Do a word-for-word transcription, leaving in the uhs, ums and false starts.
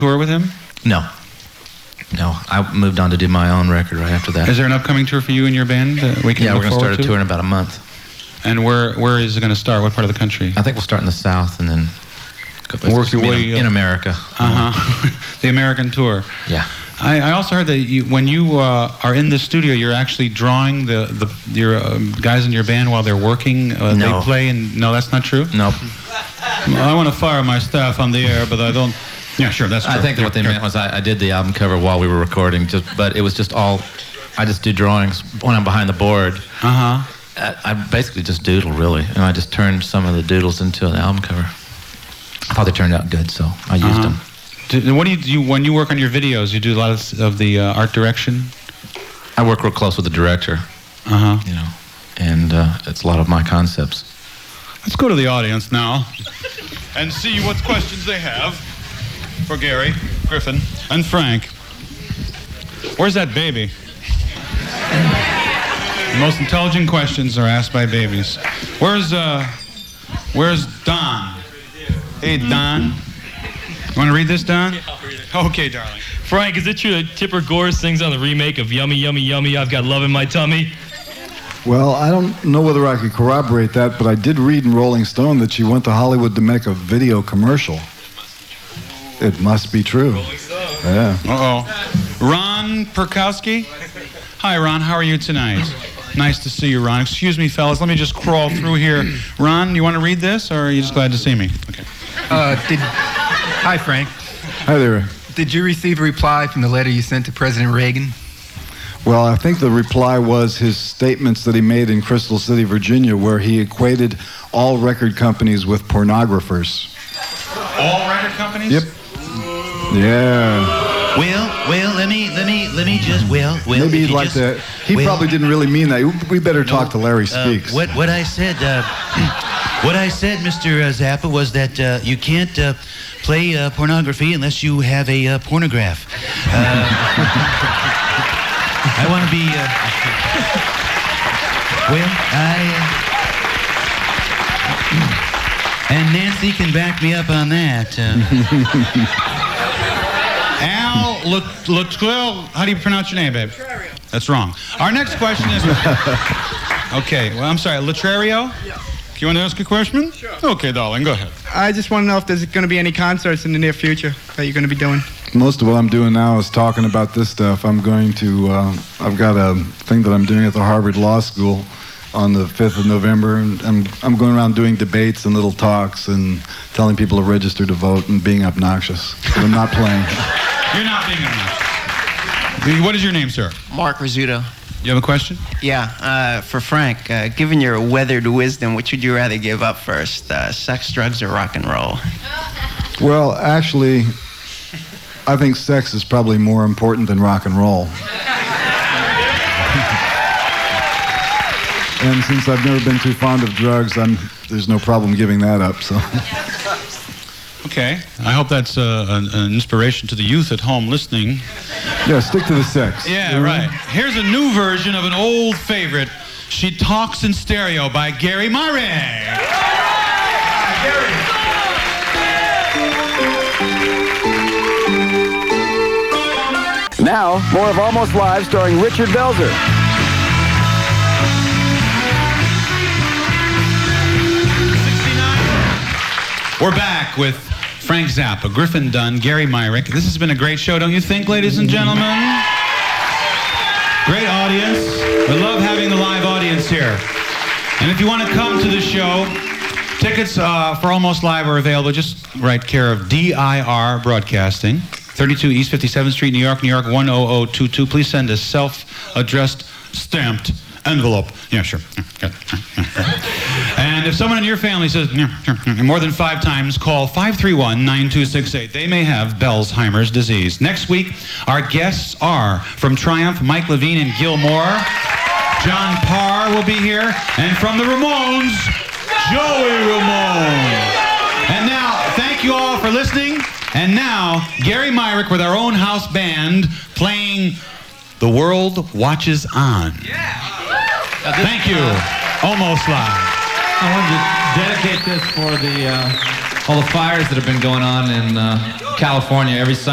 tour with him? No. No, I moved on to do my own record right after that. Is there an upcoming tour for you and your band? Uh, we can yeah, look we're going to start a to? tour in about a month. And where where is it going to start? What part of the country? I think we'll start in the South and then work your way in, in America. Uh-huh. The American tour. Yeah. I, I also heard that you, when you uh, are in the studio, you're actually drawing the, the your uh, guys in your band while they're working. Uh, no. They play and no, that's not true. Nope. I want to fire my staff on the air, but I don't. Yeah, sure, that's true. I think that what they meant was I, I did the album cover while we were recording, just but it was just all. I just do drawings when I'm behind the board. Uh huh. I, I basically just doodle, really, and I just turned some of the doodles into an album cover. I thought they turned out good, so I used uh-huh. them. Do, what do you do when you work on your videos? You do a lot of, of the uh, art direction. I work real close with the director. Uh huh. You know, and uh, it's a lot of my concepts. Let's go to the audience now and see what questions they have for Gary, Griffin, and Frank. Where's that baby? The most intelligent questions are asked by babies. Where's uh, where's Don? Hey, Don. You want to read this, Don? Yeah, I'll read it. Okay, darling. Frank, is it true that Tipper Gore sings on the remake of Yummy, Yummy, Yummy, I've Got Love in My Tummy? Well, I don't know whether I could corroborate that, but I did read in Rolling Stone that she went to Hollywood to make a video commercial. It must be true. Rolling Stone. Yeah. Uh-oh. Ron Perkowski? Hi, Ron. How are you tonight? Nice to see you, Ron. Excuse me, fellas. Let me just crawl through here. Ron, you want to read this, or are you just glad to see me? Okay. Uh, did, hi, Frank. Hi there. Did you receive a reply from the letter you sent to President Reagan? Well, I think the reply was his statements that he made in Crystal City, Virginia, where he equated all record companies with pornographers. All record companies? Yep. Yeah. Well, well, let me, let me, let me just, well, well. Maybe if he'd you like just, to. He well, probably didn't really mean that. We better talk no, to Larry uh, Speaks. what, what I said, uh, what I said, Mister Zappa, was that uh, you can't uh, play uh, pornography unless you have a uh, pornograph. Uh, I want to be. Uh, well, I. Uh, and Nancy can back me up on that. Uh, Al Leclerc, how do you pronounce your name, babe? Latrario. That's wrong. Our next question is... Okay, well, I'm sorry, Latrario? Yeah. You want to ask a question? Sure. Okay, darling, go ahead. I just want to know if there's going to be any concerts in the near future that you're going to be doing. Most of what I'm doing now is talking about this stuff. I'm going to... Uh, I've got a thing that I'm doing at the Harvard Law School on the fifth of November, and I'm, I'm going around doing debates and little talks and telling people to register to vote and being obnoxious. But I'm not playing. You're not being obnoxious. What is your name, sir? Mark Rizzuto. You have a question? Yeah, uh, for Frank, uh, given your weathered wisdom, which would you rather give up first, uh, sex, drugs, or rock and roll? Well, actually, I think sex is probably more important than rock and roll. And since I've never been too fond of drugs, I'm, there's no problem giving that up, so... Okay. I hope that's uh, an, an inspiration to the youth at home listening. Yeah, stick to the sex. Yeah, right. Here's a new version of an old favorite, She Talks in Stereo by Gary Myrick. Gary. Now, more of Almost Live starring Richard Belzer. We're back with Frank Zappa, Griffin Dunn, Gary Myrick. This has been a great show, don't you think, ladies and gentlemen? Great audience. We love having the live audience here. And if you want to come to the show, tickets uh, for Almost Live are available. Just write care of D I R Broadcasting, thirty-two East fifty-seventh Street, New York, New York, one oh oh two two. Please send a self-addressed stamped envelope. Yeah, sure. And if someone in your family says more than five times, call five three one, nine two six eight. They may have Bell's-Heimer's disease. Next week, our guests are from Triumph, Mike Levine and Gil Moore. John Parr will be here. And from the Ramones, Joey Ramone. And now, thank you all for listening. And now, Gary Myrick with our own house band playing The World Watches On. Yeah. Thank you. Almost Live. I wanted to dedicate this for the uh, all the fires that have been going on in uh, California every summer.